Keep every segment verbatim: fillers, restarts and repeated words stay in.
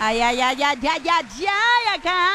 Ay, ay, ay, ay, ay, ay, ay, acá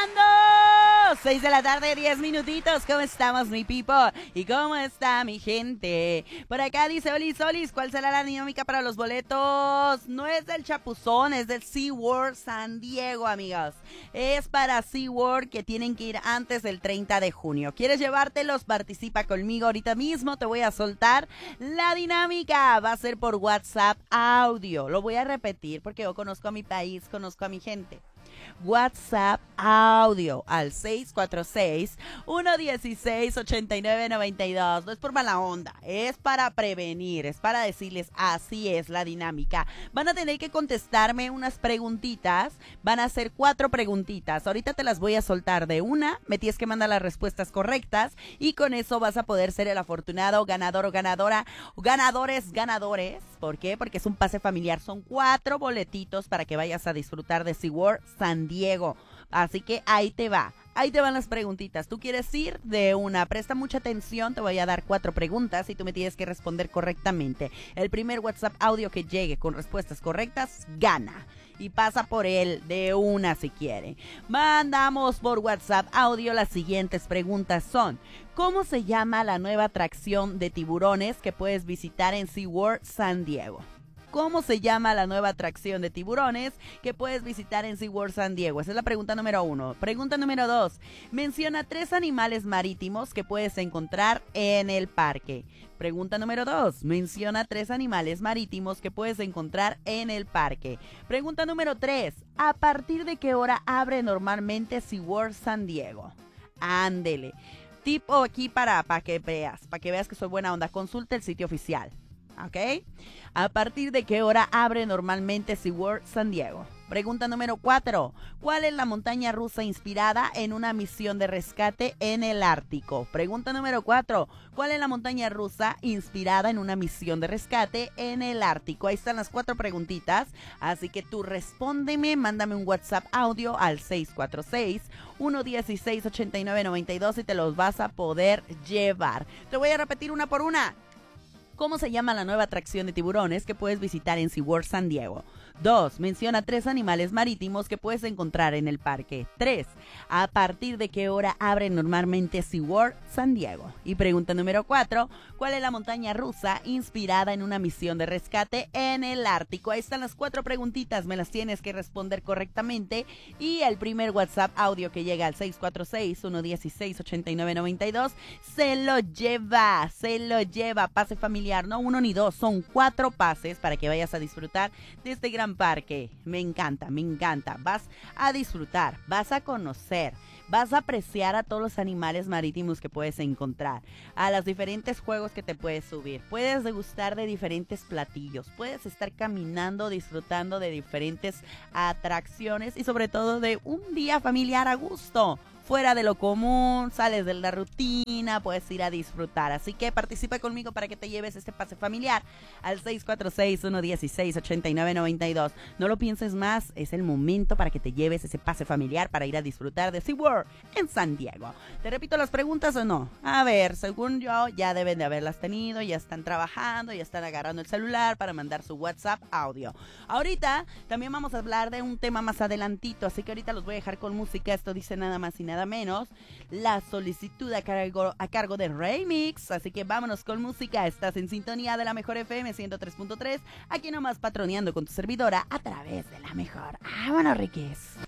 ando. Seis de la tarde, diez minutitos. ¿Cómo estamos, mi people? ¿Y cómo está mi gente? Por acá dice Olis, Olis, ¿cuál será la dinámica para los boletos? No es del Chapuzón, es del SeaWorld San Diego, amigos. Es para SeaWorld que tienen que ir antes del treinta de junio. ¿Quieres llevártelos? Participa conmigo ahorita mismo. Te voy a soltar la dinámica. Va a ser por WhatsApp audio. Lo voy a repetir porque yo conozco a mi país, conozco a mi gente. WhatsApp audio al seis cuatro seis, uno uno seis, ocho nueve nueve dos. No es por mala onda, es para prevenir, es para decirles así es la dinámica. Van a tener que contestarme unas preguntitas, van a ser cuatro preguntitas. Ahorita te las voy a soltar de una, me tienes que mandar las respuestas correctas y con eso vas a poder ser el afortunado ganador o ganadora, ganadores, ganadores. ¿Por qué? Porque es un pase familiar, son cuatro boletitos para que vayas a disfrutar de SeaWorld San Diego. Así que ahí te va, ahí te van las preguntitas. ¿Tú quieres ir? De una, presta mucha atención, te voy a dar cuatro preguntas y tú me tienes que responder correctamente. El primer WhatsApp audio que llegue con respuestas correctas, gana. Y pasa por él de una si quiere. Mandamos por WhatsApp audio. Las siguientes preguntas son: ¿cómo se llama la nueva atracción de tiburones que puedes visitar en SeaWorld San Diego? ¿Cómo se llama la nueva atracción de tiburones que puedes visitar en SeaWorld San Diego? Esa es la pregunta número uno. Pregunta número dos. Menciona tres animales marítimos que puedes encontrar en el parque. Pregunta número dos. Menciona tres animales marítimos que puedes encontrar en el parque. Pregunta número tres. ¿A partir de qué hora abre normalmente SeaWorld San Diego? Ándele. Tipo aquí para, para que veas, para que veas que soy buena onda. Consulta el sitio oficial. ¿Ok? ¿A partir de qué hora abre normalmente SeaWorld San Diego? Pregunta número cuatro. ¿Cuál es la montaña rusa inspirada en una misión de rescate en el Ártico? Pregunta número cuatro. ¿Cuál es la montaña rusa inspirada en una misión de rescate en el Ártico? Ahí están las cuatro preguntitas. Así que tú respóndeme, mándame un WhatsApp audio al seis cuatro seis, uno uno seis, ocho nueve nueve dos y te los vas a poder llevar. Te voy a repetir una por una. ¿Cómo se llama la nueva atracción de tiburones que puedes visitar en SeaWorld San Diego? dos. Menciona tres animales marítimos que puedes encontrar en el parque. tres. ¿A partir de qué hora abre normalmente SeaWorld San Diego? Y pregunta número cuatro. ¿Cuál es la montaña rusa inspirada en una misión de rescate en el Ártico? Ahí están las cuatro preguntitas, me las tienes que responder correctamente. Y el primer WhatsApp audio que llega al seis cuatro seis, uno uno seis, ocho nueve nueve dos se lo lleva, se lo lleva. Pase familiar, no uno ni dos, son cuatro pases para que vayas a disfrutar de este gran parque. Me encanta, me encanta. Vas a disfrutar, vas a conocer, vas a apreciar a todos los animales marítimos que puedes encontrar, a los diferentes juegos que te puedes subir, puedes degustar de diferentes platillos, puedes estar caminando, disfrutando de diferentes atracciones y sobre todo de un día familiar a gusto. Fuera de lo común, sales de la rutina, puedes ir a disfrutar. Así que participa conmigo para que te lleves este pase familiar al seis cuatro seis, uno uno seis, ocho nueve nueve dos. No lo pienses más, es el momento para que te lleves ese pase familiar para ir a disfrutar de SeaWorld en San Diego. ¿Te repito las preguntas o no? A ver, según yo, ya deben de haberlas tenido, ya están trabajando, ya están agarrando el celular para mandar su WhatsApp audio. Ahorita también vamos a hablar de un tema más adelantito, así que ahorita los voy a dejar con música. Esto dice nada más y nada menos la solicitud a cargo, a cargo de Remix. Así que vámonos con música. Estás en sintonía de la Mejor F M ciento tres punto tres, aquí nomás patroneando con tu servidora a través de la Mejor. ¡Vámonos, Riquis!